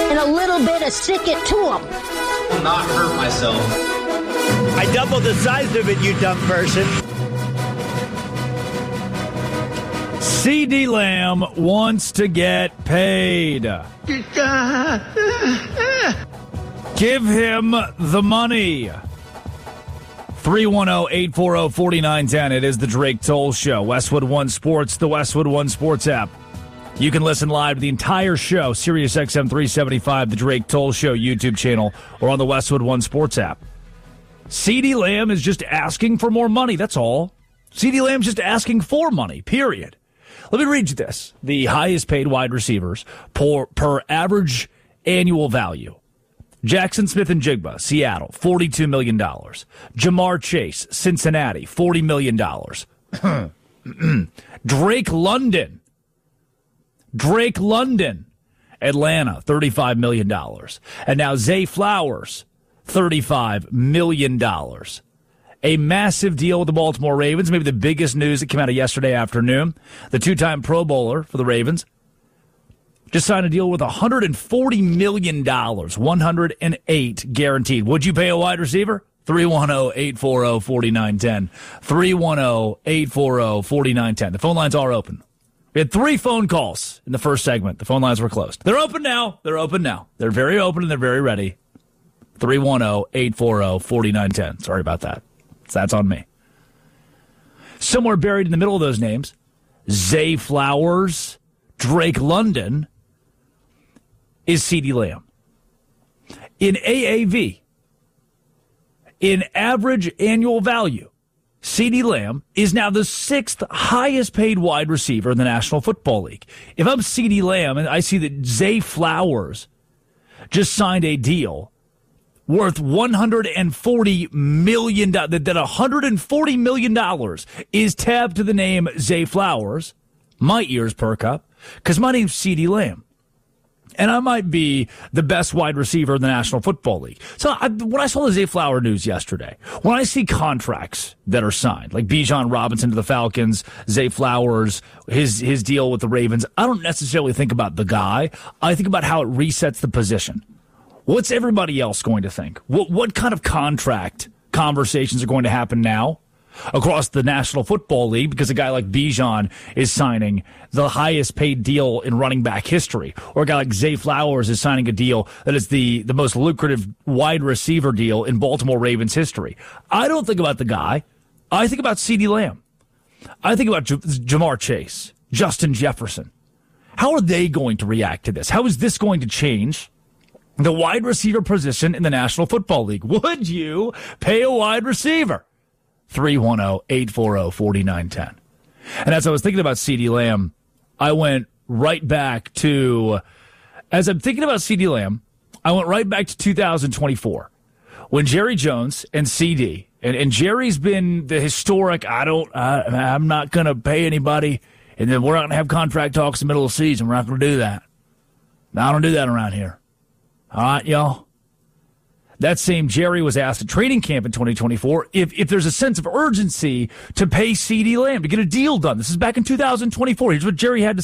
and a little bit of sick it to them. I will not hurt myself. I doubled the size of it, you dumb person. CeeDee Lamb wants to get paid. Give him the money. 310-840-4910. It is the Drake Toll Show. Westwood One Sports, the Westwood One Sports app. You can listen live to the entire show, SiriusXM 375, the Drake Toll Show YouTube channel, or on the Westwood One Sports app. CeeDee Lamb is just asking for more money, that's all. CeeDee Lamb's just asking for money, period. Let me read you this. The highest paid wide receivers per average annual value. Jackson Smith-Njigba, Seattle, $42 million. Jamar Chase, Cincinnati, $40 million. Drake London, Atlanta, $35 million. And now Zay Flowers, $35 million. A massive deal with the Baltimore Ravens, maybe the biggest news that came out of yesterday afternoon. The two-time Pro Bowler for the Ravens just signed a deal with $140 million, 108 guaranteed. Would you pay a wide receiver? 310-840-4910. 310-840-4910. The phone lines are open. We had 3 phone calls in the first segment. The phone lines were closed. They're open now. They're very open and they're very ready. 310-840-4910. Sorry about that. That's on me. Somewhere buried in the middle of those names, Zay Flowers, Drake London, is CeeDee Lamb. In AAV, in average annual value, CeeDee Lamb is now the 6th highest paid wide receiver in the National Football League. If I'm CeeDee Lamb and I see that Zay Flowers just signed a deal worth $140 million, that $140 million is tabbed to the name Zay Flowers, my ears perk up, because my name's CeeDee Lamb. And I might be the best wide receiver in the National Football League. So when I saw the Zay Flower news yesterday, when I see contracts that are signed, like Bijan Robinson to the Falcons, Zay Flowers, his deal with the Ravens, I don't necessarily think about the guy. I think about how it resets the position. What's everybody else going to think? What kind of contract conversations are going to happen now across the National Football League because a guy like Bijan is signing the highest paid deal in running back history, or a guy like Zay Flowers is signing a deal that is the most lucrative wide receiver deal in Baltimore Ravens history? I don't think about the guy. I think about CeeDee Lamb. I think about Jamar Chase, Justin Jefferson. How are they going to react to this? How is this going to change the wide receiver position in the National Football League? Would you pay a wide receiver? 310-840-4910. And as I was thinking about CeeDee Lamb, I went right back to, as I'm thinking about CeeDee Lamb, I went right back to 2024 when Jerry Jones and CeeDee, and Jerry's been the historic, I'm not going to pay anybody, and then we're not going to have contract talks in the middle of the season. We're not going to do that. No, I don't do that around here. All right, y'all. That same Jerry was asked at training camp in 2024 if there's a sense of urgency to pay CeeDee Lamb, to get a deal done. This is back in 2024. Here's what Jerry had to